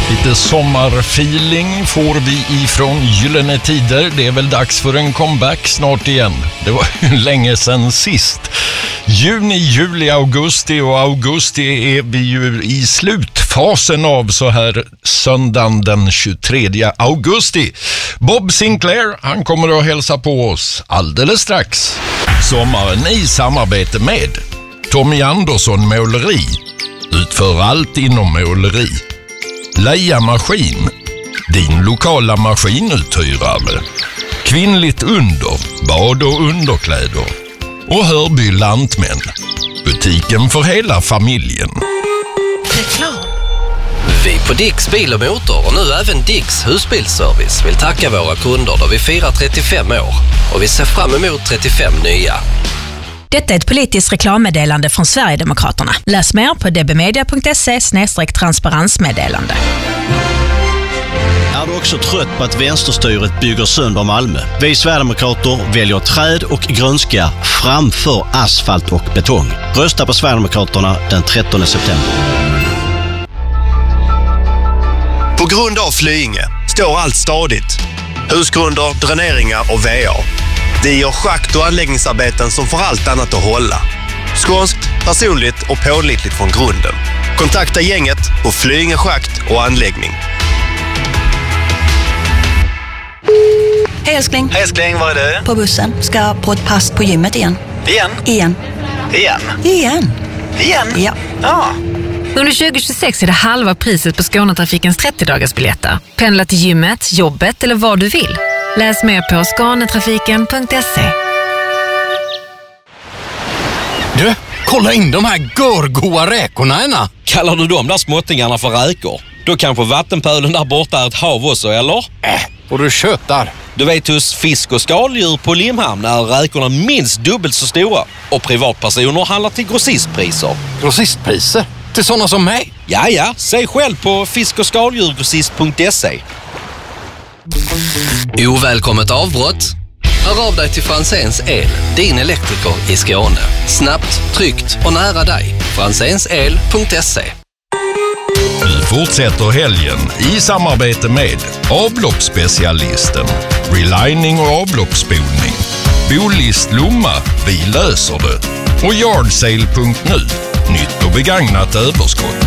Lite sommarfeeling får vi ifrån Gyllene Tider. Det är väl dags för en comeback snart igen. Det var ju länge sedan sist. Juni, juli, augusti och augusti är vi ju i slutfasen av så här söndagen den 23 augusti. Bob Sinclair, han kommer att hälsa på oss alldeles strax. Sommaren i samarbete med Tommy Andersson Måleri. Utför allt inom måleri. Leia Maskin, din lokala maskinuthyrare. Kvinnligt under, bad och underkläder. Och Hörby Lantmän, butiken för hela familjen. Reklam. Vi på Dicks Bil och Motor och nu även Dicks husbilsservice vill tacka våra kunder då vi firar 35 år. Och vi ser fram emot 35 nya. Detta är ett politiskt reklammeddelande från Sverigedemokraterna. Läs mer på dbmedia.se/transparensmeddelande. Är du också trött på att vänsterstyret bygger sönder Malmö? Vi Sverigedemokrater väljer träd och grönska framför asfalt och betong. Rösta på Sverigedemokraterna den 13 september. På grund av Flyinge står allt stadigt. Husgrunder, dräneringar och VA. Det gör schakt- och anläggningsarbeten som får allt annat att hålla. Skånskt, personligt och pålitligt från grunden. Kontakta gänget på Flyinge schakt och anläggning. Hej älskling. Hej älskling, var är du? På bussen. Ska på ett pass på gymmet igen. Igen? Ja. Ja. Under 2026 är det halva priset på Skånetrafikens 30-dagarsbiljetter. Pendla till gymmet, jobbet eller vad du vill. Läs mer på skanetrafiken.se. Du, kolla in de här görgoa räkorna ena. Kallar du de där småttingarna för räkor? Då kanske vattenpölen där borta är ett hav också, eller? Och du tjötar. Du vet, hos fisk- och skaldjur på Limhamn är räkorna minst dubbelt så stora. Och privatpersoner handlar till grossistpriser. Grossistpriser? Till sådana som mig? Ja, säg själv på fisk- och skaldjurgrossist.se. Ovälkommet avbrott? Hör av dig till Franzéns El, din elektriker i Skåne. Snabbt, tryggt och nära dig. franzénsel.se. Vi fortsätter helgen i samarbete med avloppsspecialisten, relining och avloppsspolning, Bolist Lomma, vi löser det, och Yardsale.nu, nytt och begagnat överskott.